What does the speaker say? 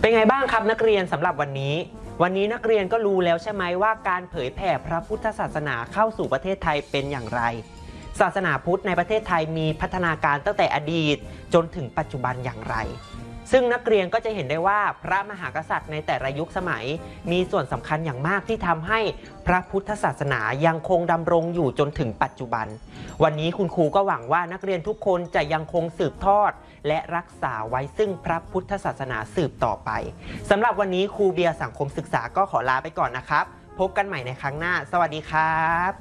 เป็นไงบ้างครับนักเรียนสำหรับวันนี้นักเรียนก็รู้แล้วใช่ไหมว่าการเผยแผ่พระพุทธศาสนาเข้าสู่ประเทศไทยเป็นอย่างไรศาสนาพุทธในประเทศไทยมีพัฒนาการตั้งแต่อดีตจนถึงปัจจุบันอย่างไรซึ่งนักเรียนก็จะเห็นได้ว่าพระมหากษัตริย์ในแต่ละยุคสมัยมีส่วนสำคัญอย่างมากที่ทำให้พระพุทธศาสนายังคงดำรงอยู่จนถึงปัจจุบันวันนี้คุณครูก็หวังว่านักเรียนทุกคนจะยังคงสืบทอดและรักษาไว้ซึ่งพระพุทธศาสนาสืบต่อไปสำหรับวันนี้ครูเบียร์สังคมศึกษาก็ขอลาไปก่อนนะครับพบกันใหม่ในครั้งหน้าสวัสดีครับ